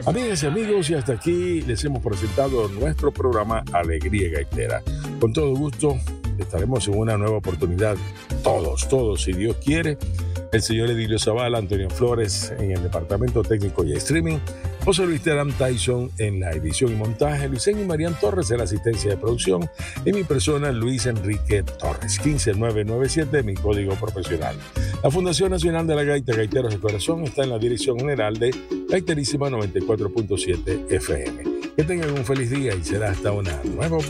Amigas y amigos, y hasta aquí les hemos presentado nuestro programa Alegría Gaitera. Con todo gusto estaremos en una nueva oportunidad, todos, si Dios quiere. El señor Edilio Zavala, Antonio Flores en el departamento técnico y streaming, José Luis Terán Tyson en la edición y montaje, Luisén y Marian Torres en la asistencia de producción y mi persona Luis Enrique Torres, 15997, mi código profesional. La Fundación Nacional de la Gaita, Gaiteros de Corazón, está en la dirección general de Gaiterísima 94.7 FM. Que tengan un feliz día y será hasta una nueva oportunidad.